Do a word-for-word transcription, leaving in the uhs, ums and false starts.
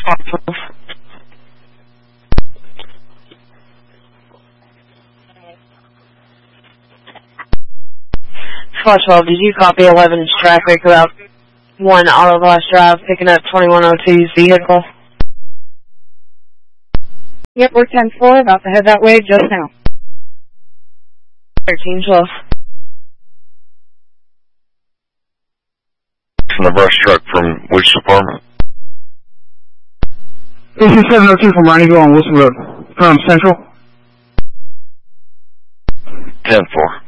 four twelve, did you copy eleven's traffic about one Auto Glass Drive picking up twenty-one oh two's vehicle? Yep, we're ten four, about to head that way just now. thirteen twelve. From the brush truck from which department? A C seven oh two from Rineyville on Wilson Road. From Central. ten four.